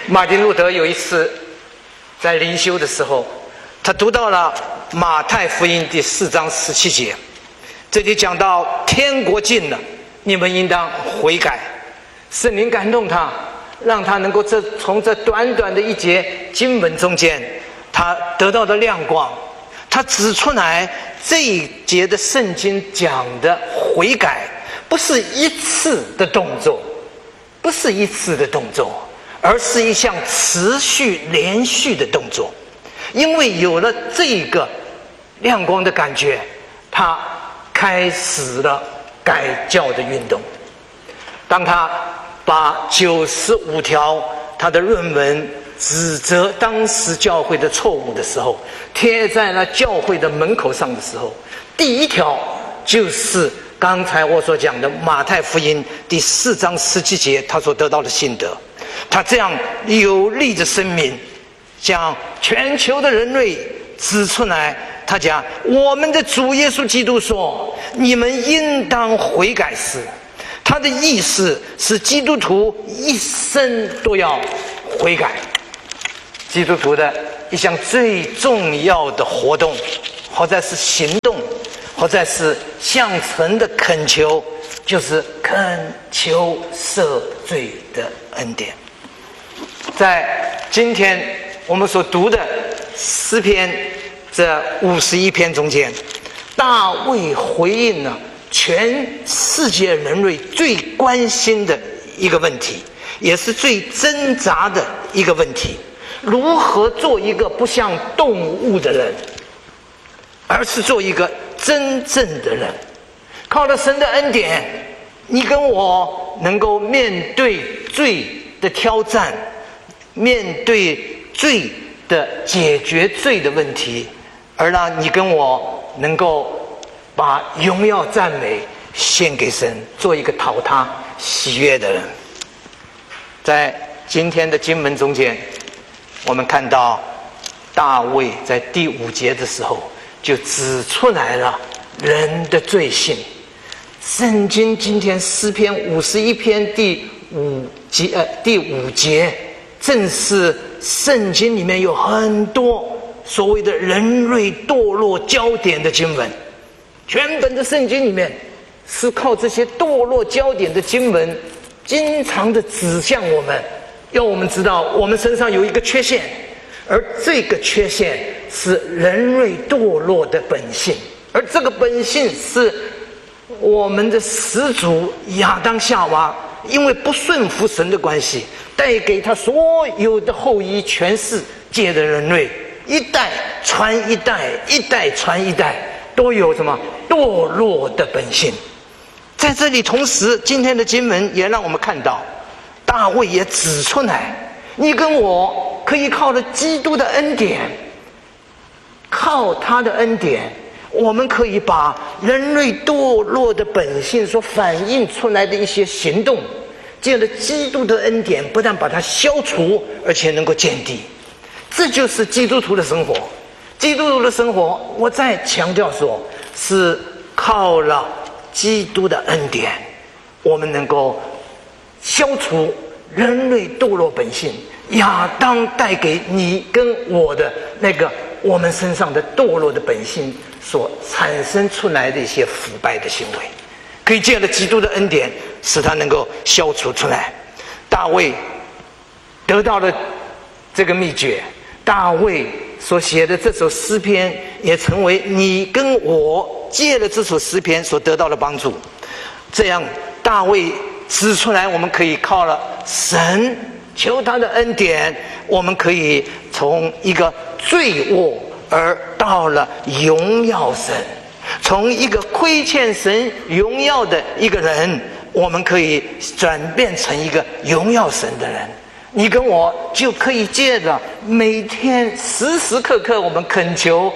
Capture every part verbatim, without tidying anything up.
马丁路德有一次在灵修的时候，他读到了马太福音第四章十七节，这里讲到天国近了，你们应当悔改。圣灵感动他，让他能够这从这短短的一节经文中间，他得到的亮光。他指出来这一节的圣经讲的悔改不是一次的动作，不是一次的动作，而是一项持续连续的动作。因为有了这个亮光的感觉，他开始了改教的运动。当他把九十五条他的论文指责当时教会的错误的时候，贴在了教会的门口上的时候，第一条就是刚才我所讲的马太福音第四章十七节他所得到的心得。他这样有力的声明，将全球的人类指出来。他讲我们的主耶稣基督说，你们应当悔改时，他的意思是基督徒一生都要悔改。基督徒的一项最重要的活动，或者是行动，或者是向神的恳求，就是恳求赦罪的恩典。在今天我们所读的诗篇这五十一篇中间，大卫回应了全世界人类最关心的一个问题，也是最挣扎的一个问题：如何做一个不像动物的人，而是做一个真正的人。靠着神的恩典，你跟我能够面对罪的挑战，面对罪的解决罪的问题，而让你跟我能够把荣耀赞美献给神，做一个讨他喜悦的人。在今天的经文中间，我们看到大卫在第五节的时候就指出来了人的罪性。圣经今天诗篇五十一篇第五节呃第五节，正是圣经里面有很多所谓的人类堕落焦点的经文。全本的圣经里面是靠这些堕落焦点的经文经常的指向我们，要我们知道我们身上有一个缺陷，而这个缺陷是人类堕落的本性，而这个本性是我们的始祖亚当夏娃因为不顺服神的关系，带给他所有的后裔全世界的人类，一代传一代，一代传一代，都有什么堕落的本性。在这里同时，今天的经文也让我们看到，大卫也指出来，你跟我可以靠着基督的恩典，靠他的恩典，我们可以把人类堕落的本性所反映出来的一些行动，借着基督的恩典，不但把它消除，而且能够减低。这就是基督徒的生活。基督徒的生活，我再强调说，是靠了基督的恩典，我们能够消除人类堕落本性，亚当带给你跟我的那个我们身上的堕落的本性所产生出来的一些腐败的行为，可以借着基督的恩典使它能够消除出来。大卫得到了这个秘诀，大卫所写的这首诗篇也成为你跟我借了这首诗篇所得到的帮助。这样大卫指出来，我们可以靠了神，求他的恩典，我们可以从一个罪恶而到了荣耀神，从一个亏欠神荣耀的一个人，我们可以转变成一个荣耀神的人。你跟我就可以借着每天时时刻刻我们恳求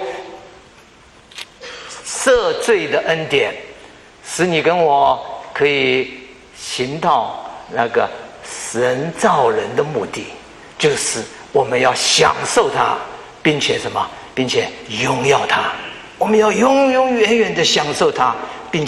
赦罪的恩典，使你跟我可以行到那个神造人的目的，就是我们要享受他，并且什么，并且荣耀他。我们要永永远远的享受他，并且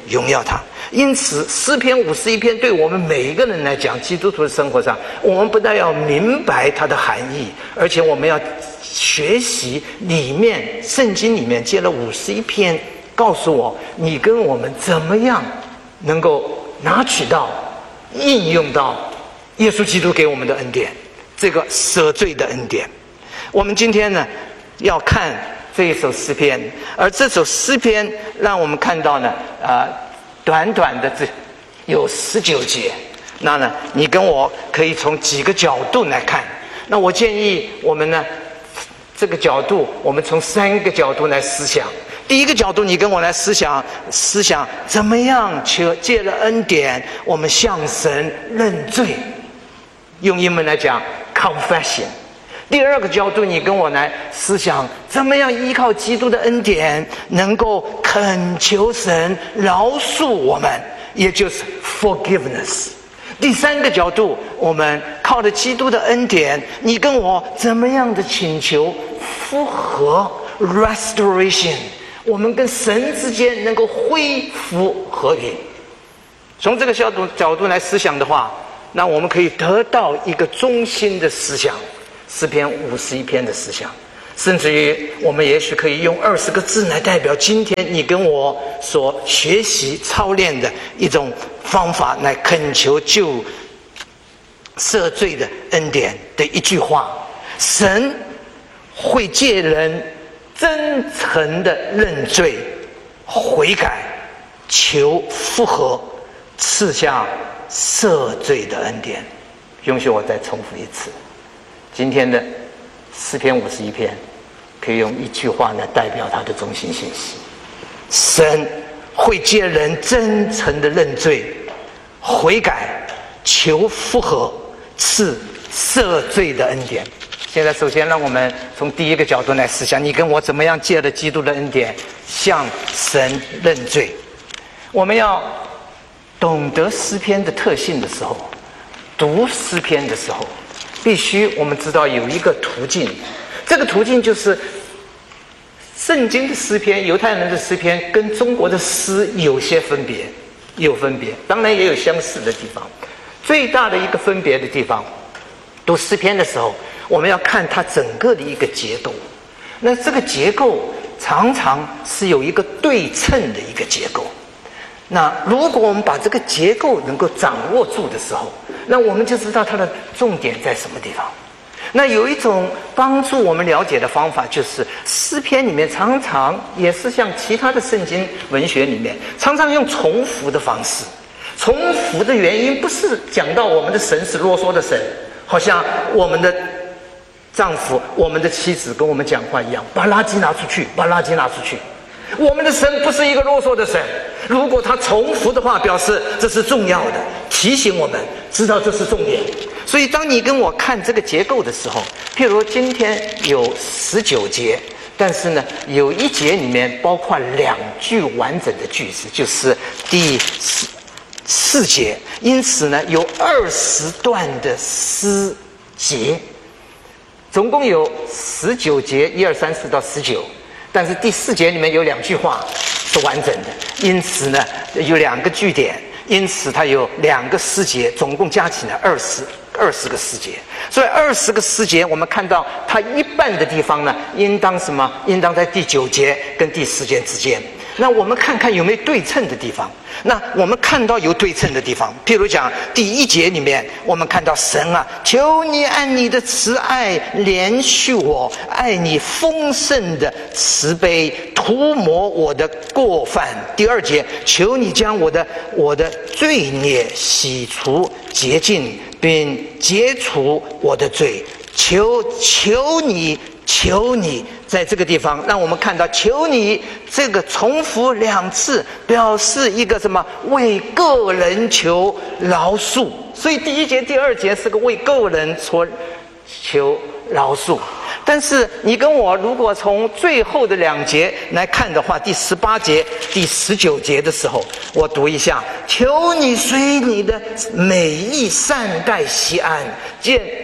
荣耀他。因此诗篇五十一篇对我们每一个人来讲，基督徒的生活上，我们不但要明白它的含义，而且我们要学习里面圣经里面接了五十一篇，告诉我你跟我们怎么样能够拿取到应用到耶稣基督给我们的恩典，这个赦罪的恩典。我们今天呢要看这一首诗篇，而这首诗篇让我们看到呢呃短短的这有十九节，那呢你跟我可以从几个角度来看。那我建议我们呢这个角度我们从三个角度来思想。第一个角度，你跟我来思想思想怎么样求借了恩典我们向神认罪，用英文来讲 confession。 第二个角度，你跟我来思想怎么样依靠基督的恩典能够恳求神饶恕我们，也就是 forgiveness。 第三个角度，我们靠着基督的恩典，你跟我怎么样的请求复合 restoration， 我们跟神之间能够恢复和平。从这个角度角度来思想的话，那我们可以得到一个中心的思想，诗篇五十一篇的思想，甚至于我们也许可以用二十个字来代表今天你跟我所学习操练的一种方法，来恳求救赦罪的恩典的一句话：神会借人真诚的认罪悔改，求复合，赐下赦罪的恩典。允许我再重复一次，今天的诗篇五十一篇可以用一句话来代表它的中心信息：神会借人真诚的认罪悔改，求复合，赐赦罪的恩典。现在首先让我们从第一个角度来思想，你跟我怎么样借了基督的恩典向神认罪。我们要懂得诗篇的特性的时候，读诗篇的时候，必须我们知道有一个途径，这个途径就是圣经的诗篇，犹太人的诗篇跟中国的诗有些分别，有分别，当然也有相似的地方。最大的一个分别的地方，读诗篇的时候，我们要看它整个的一个结构。那这个结构常常是有一个对称的一个结构。那如果我们把这个结构能够掌握住的时候，那我们就知道它的重点在什么地方。那有一种帮助我们了解的方法，就是诗篇里面常常也是像其他的圣经文学里面常常用重复的方式。重复的原因不是讲到我们的神是啰嗦的神，好像我们的丈夫我们的妻子跟我们讲话一样，把垃圾拿出去，把垃圾拿出去。我们的神不是一个啰嗦的神，如果他重复的话，表示这是重要的，提醒我们知道这是重点。所以当你跟我看这个结构的时候，譬如今天有十九节，但是呢有一节里面包括两句完整的句子，就是第四四节，因此呢有二十段的诗节，总共有十九节，一二三四到十九。但是第四节里面有两句话是完整的，因此呢有两个句点，因此它有两个诗节，总共加起来二十二十个诗节。所以二十个诗节，我们看到它一半的地方呢，应当什么？应当在第九节跟第十节之间。那我们看看有没有对称的地方。那我们看到有对称的地方，譬如讲第一节里面，我们看到神啊，求你按你的慈爱怜恤我，爱你丰盛的慈悲涂抹我的过犯。第二节，求你将我的我的罪孽洗除洁净，并解除我的罪。求求你求你，在这个地方让我们看到求你这个重复两次，表示一个什么？为个人求饶恕。所以第一节第二节是个为个人求求饶恕。但是你跟我如果从最后的两节来看的话，第十八节第十九节的时候，我读一下：求你随你的美意善待西安，见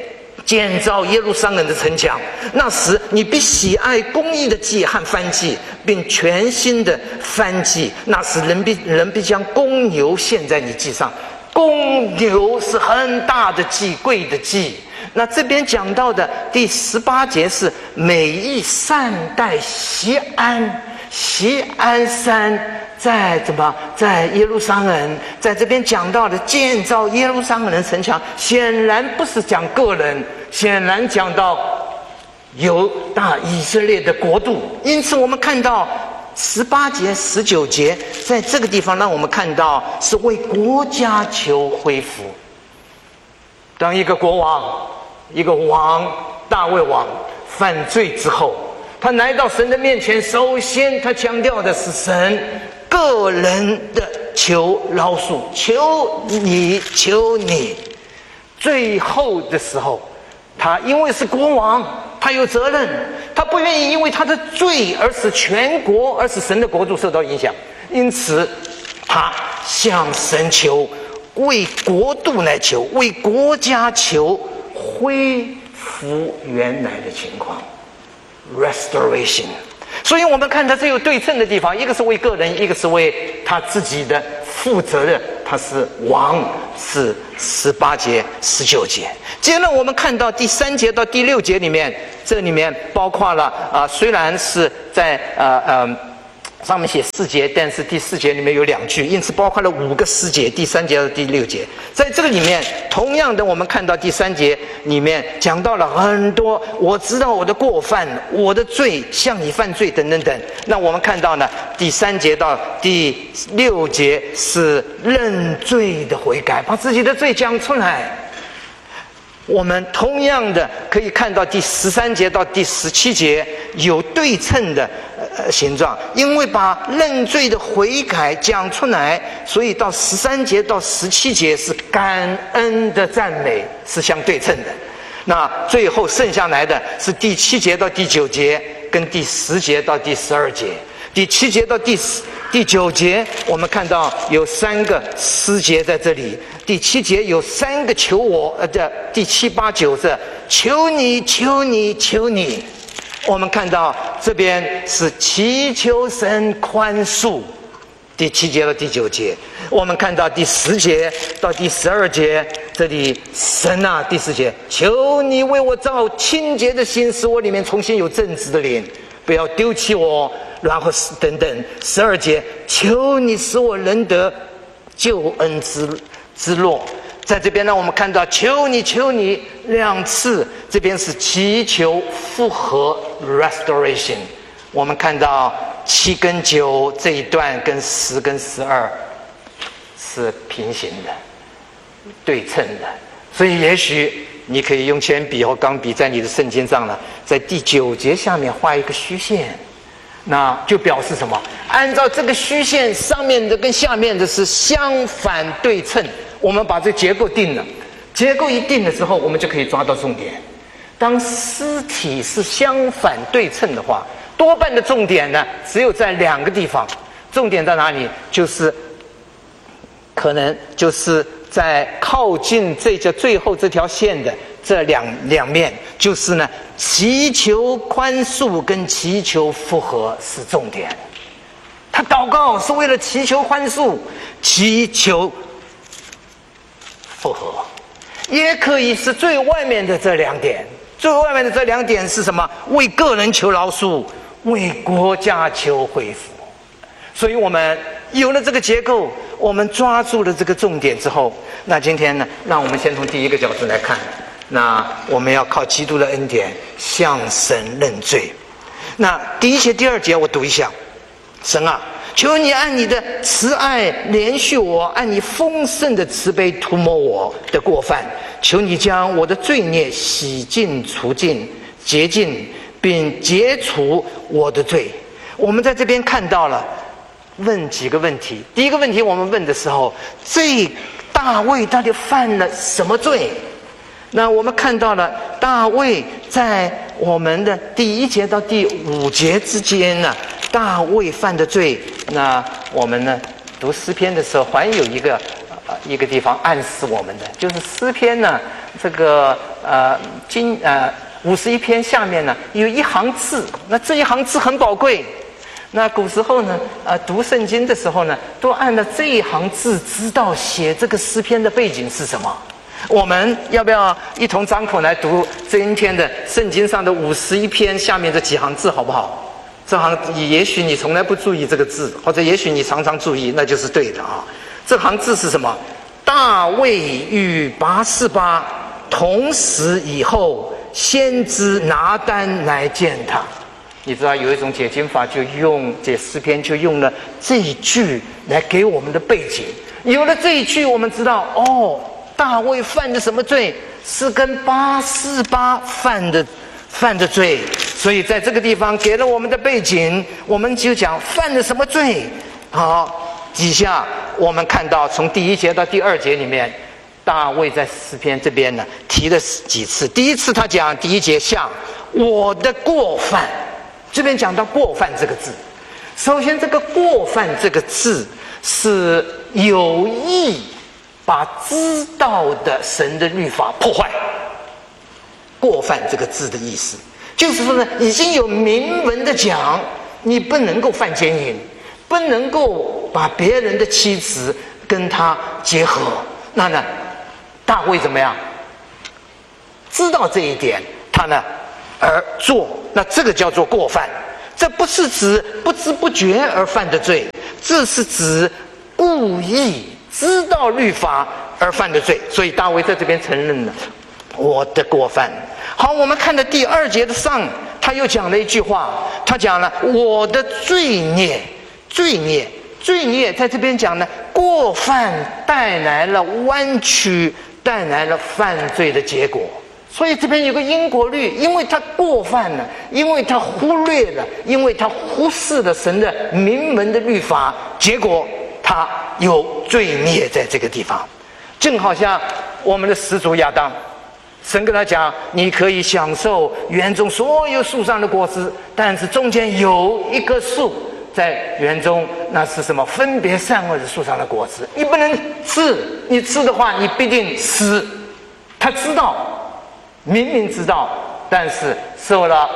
建造耶路撒冷的城墙。那时你必喜爱公义的祭和燔祭，并全心的燔祭。那时人必人必将公牛献在你祭上。公牛是很大的祭，贵的祭。那这边讲到的第十八节是美意善待锡安，锡安山在怎么在耶路撒冷，在这边讲到的建造耶路撒冷的城墙，显然不是讲个人，显然讲到犹大以色列的国度。因此我们看到十八节十九节在这个地方让我们看到是为国家求恢复。当一个国王，一个王大卫王犯罪之后，他来到神的面前，首先他强调的是神个人的求饶恕，求你求你。最后的时候，他因为是国王，他有责任，他不愿意因为他的罪而使全国而使神的国度受到影响，因此他向神求，为国度来求，为国家求恢复原来的情况 restoration。 所以我们看他是有对称的地方，一个是为个人，一个是为他自己的负责任，他是王，是十八节十九节。接着我们看到第三节到第六节里面，这里面包括了啊、呃，虽然是在呃呃上面写四节，但是第四节里面有两句，因此包括了五个诗节，第三节到第六节。在这个里面，同样的我们看到第三节里面讲到了很多，我知道我的过犯，我的罪，向你犯罪等等等。那我们看到呢，第三节到第六节是认罪的悔改，把自己的罪讲出来。我们同样的可以看到第十三节到第十七节有对称的呃形状，因为把认罪的悔改讲出来，所以到十三节到十七节是感恩的赞美，是相对称的。那最后剩下来的是第七节到第九节跟第十节到第十二节。第七节到第十第九节我们看到有三个诗节在这里，第七节有三个求我，呃，这第七八九这求你求你求你。我们看到这边是祈求神宽恕，第七节到第九节。我们看到第十节到第十二节，这里神啊，第十节求你为我造清洁的心，使我里面重新有正直的灵，不要丢弃我，然后等等。十二节求你使我能得救恩之之乐。在这边呢，我们看到求你求你两次，这边是祈求复合 restoration。 我们看到七跟九这一段跟十跟十二是平行的，对称的。所以也许你可以用铅笔或钢笔在你的圣经上呢，在第九节下面画一个虚线，那就表示什么？按照这个虚线上面的跟下面的是相反对称。我们把这结构定了，结构一定了之后，我们就可以抓到重点。当诗体是相反对称的话，多半的重点呢只有在两个地方。重点在哪里？就是可能就是在靠近这条最后这条线的这两两面，就是呢祈求宽恕跟祈求复合是重点。他祷告是为了祈求宽恕，祈求复合，也可以是最外面的这两点。最外面的这两点是什么？为个人求饶恕，为国家求恢复。所以我们有了这个结构，我们抓住了这个重点之后，那今天呢，让我们先从第一个角度来看，那我们要靠基督的恩典向神认罪。那第一节第二节我读一下。神啊，求你按你的慈爱怜恤我，按你丰盛的慈悲涂抹我的过犯，求你将我的罪孽洗净除尽洁净，并解除我的罪。我们在这边看到了问几个问题。第一个问题我们问的时候，这大卫到底犯了什么罪？那我们看到了大卫在我们的第一节到第五节之间呢，大卫犯的罪，那我们呢读诗篇的时候还有一个呃一个地方暗示我们的，就是诗篇呢，这个呃经呃五十一篇下面呢有一行字，那这一行字很宝贵。那古时候呢，呃，读圣经的时候呢，都按照这一行字知道写这个诗篇的背景是什么。我们要不要一同张口来读今天的圣经上的五十一篇下面这几行字，好不好？这行也许你从来不注意这个字，或者也许你常常注意，那就是对的啊。这行字是什么？大卫与拔示巴同死以后，先知拿单来见他。你知道有一种解经法，就用解诗篇，就用了这一句来给我们的背景。有了这一句，我们知道哦，大卫犯的什么罪？是跟拔示巴犯的犯的罪。所以在这个地方给了我们的背景，我们就讲犯了什么罪。好，底下我们看到从第一节到第二节里面，大卫在诗篇这边呢提了几次。第一次他讲第一节下我的过犯，这边讲到过犯这个字。首先这个过犯这个字是有意把知道的神的律法破坏。过犯这个字的意思就是说呢，已经有明文的讲你不能够犯奸淫，不能够把别人的妻子跟他结合。那呢大卫怎么样知道这一点，他呢而做，那这个叫做过犯。这不是指不知不觉而犯的罪，这是指故意知道律法而犯的罪。所以大卫在这边承认了我的过犯。好，我们看到第二节的上，他又讲了一句话，他讲了我的罪孽，罪孽，罪孽在这边讲呢，过犯带来了弯曲，带来了犯罪的结果。所以这边有个因果律，因为他过犯了，因为他忽略了，因为他忽视了神的明文的律法，结果他有罪孽在这个地方。正好像我们的始祖亚当，神跟他讲，你可以享受园中所有树上的果子，但是中间有一棵树在园中，那是什么？分别善恶的树上的果子，你不能吃，你吃的话你必定死。他知道，明明知道，但是受了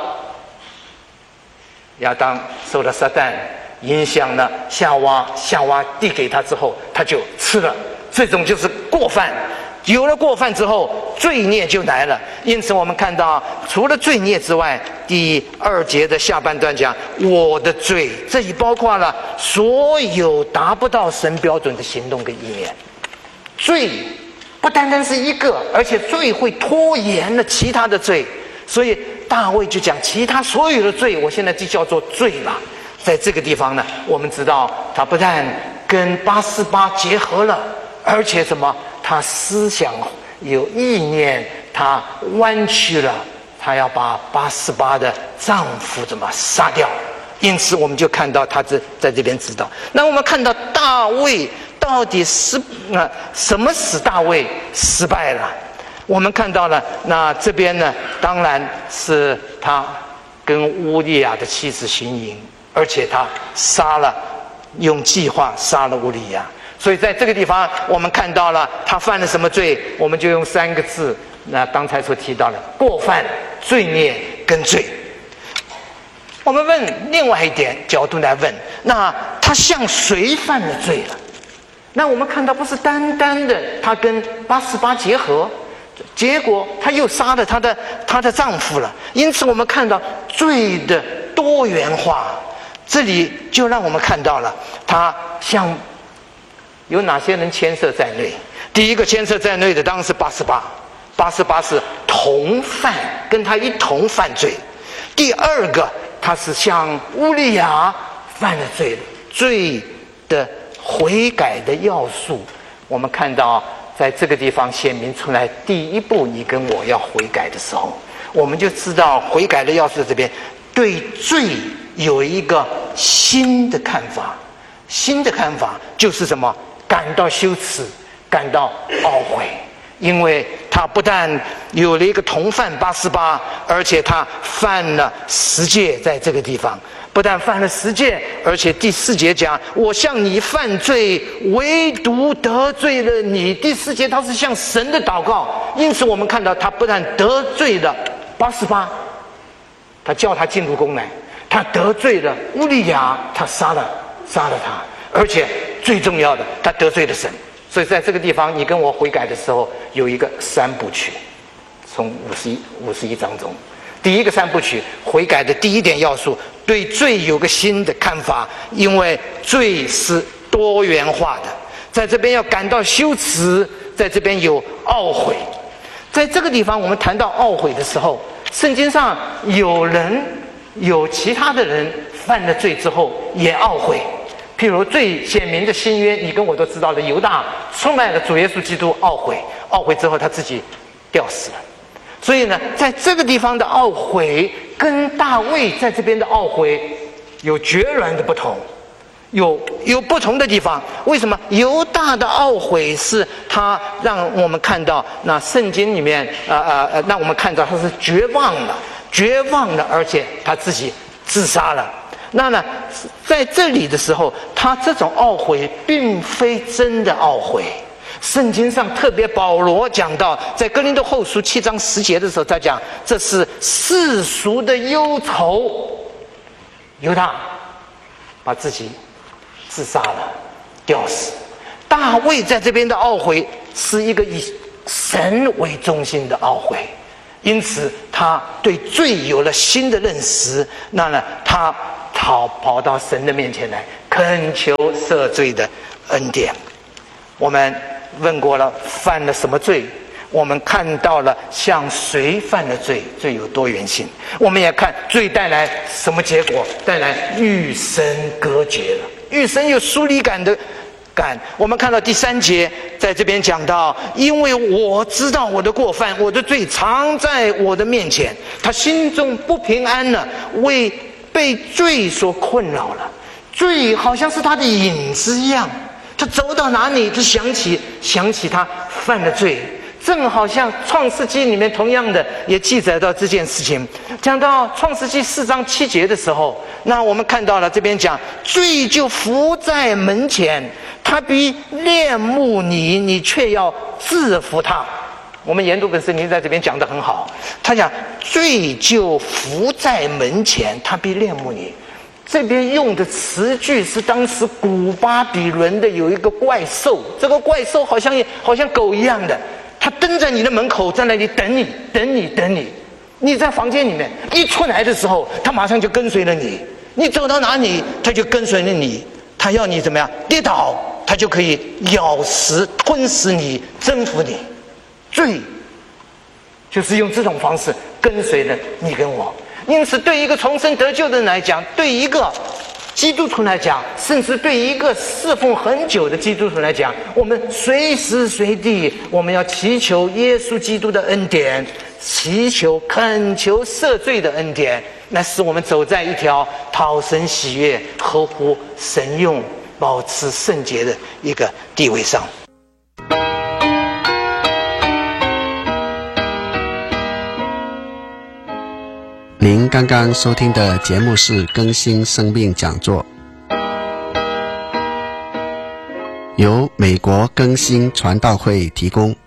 亚当受了撒旦影响了夏娃，夏娃递给他之后他就吃了，这种就是过犯。有了过犯之后，罪孽就来了。因此我们看到除了罪孽之外，第二节的下半段讲我的罪，这里包括了所有达不到神标准的行动跟意念。罪不单单是一个，而且罪会拖延了其他的罪。所以大卫就讲其他所有的罪，我现在就叫做罪吧。在这个地方呢，我们知道他不但跟拔示巴结合了，而且什么？他思想有意念，他弯曲了，他要把拔示巴的丈夫怎么杀掉。因此我们就看到他这在这边知道。那我们看到大卫到底是呃什么使大卫失败了？我们看到了，那这边呢，当然是他跟乌利亚的妻子行淫，而且他杀了，用计划杀了乌利亚。所以在这个地方我们看到了他犯了什么罪，我们就用三个字，那刚才所提到的过犯、罪孽跟罪。我们问另外一点角度来问，那他向谁犯了罪了？那我们看到不是单单的他跟拔示巴结合，结果他又杀了他的他的丈夫了。因此我们看到罪的多元化，这里就让我们看到了他向有哪些人牵涉在内。第一个牵涉在内的当然是拔示巴，拔示巴是同犯，跟他一同犯罪。第二个他是向乌利亚犯了罪，罪的悔改的要素我们看到在这个地方显明出来。第一步你跟我要悔改的时候，我们就知道悔改的要素这边对罪有一个新的看法。新的看法就是什么？感到羞耻，感到懊悔，因为他不但有了一个同犯八十八，而且他犯了十戒，在这个地方不但犯了十戒，而且第四节讲我向你犯罪，唯独得罪了你。第四节他是向神的祷告，因此我们看到他不但得罪了八十八，他叫他进入宫来，他得罪了乌利亚，他杀了杀了他，而且最重要的，他得罪了神。所以在这个地方，你跟我悔改的时候，有一个三部曲，从五十一五十一章中，第一个三部曲悔改的第一点要素，对罪有个新的看法，因为罪是多元化的，在这边要感到羞耻，在这边有懊悔。在这个地方，我们谈到懊悔的时候，圣经上有人有其他的人犯了罪之后也懊悔。譬如最显明的新约，你跟我都知道的，犹大出卖了主耶稣基督，懊悔，懊悔之后他自己吊死了。所以呢，在这个地方的懊悔跟大卫在这边的懊悔有决然的不同，有有不同的地方。为什么？犹大的懊悔是他让我们看到，那圣经里面呃呃呃，让我们看到他是绝望了，绝望了，而且他自己自杀了。那呢，在这里的时候，他这种懊悔并非真的懊悔。圣经上特别保罗讲到，在哥林多后书七章十节的时候，他讲这是世俗的忧愁。犹大把自己自杀了，吊死。大卫在这边的懊悔是一个以神为中心的懊悔，因此他对罪有了新的认识。那呢，他跑跑到神的面前来，恳求赦罪的恩典。我们问过了，犯了什么罪？我们看到了向谁犯了罪，罪有多元性。我们也看罪带来什么结果，带来与神隔绝了，与神有疏离感的感。我们看到第三节在这边讲到，因为我知道我的过犯，我的罪常在我的面前，他心中不平安了，为被罪所困扰了。罪好像是他的影子一样，他走到哪里就想起想起他犯了罪。正好像创世纪里面同样的也记载到这件事情。讲到创世纪四章七节的时候，那我们看到了这边讲罪就伏在门前，他必恋慕你，你却要制服他。我们研读本圣经在这边讲得很好，他讲罪就伏在门前，他必恋慕你。这边用的词句是当时古巴比伦的有一个怪兽，这个怪兽好像好像狗一样的，他蹲在你的门口，在那里等你等你等你。你在房间里面一出来的时候，他马上就跟随了你，你走到哪里他就跟随了你，他要你怎么样跌倒，他就可以咬食吞噬你，征服你。罪就是用这种方式跟随了你跟我。因此对一个重生得救的人来讲，对一个基督徒来讲，甚至对一个侍奉很久的基督徒来讲，我们随时随地我们要祈求耶稣基督的恩典，祈求恳求赦罪的恩典，那使我们走在一条讨神喜悦、合乎神用、保持圣洁的一个地位上。 您刚刚收听的节目是更新生命讲座，由美国更新传道会提供。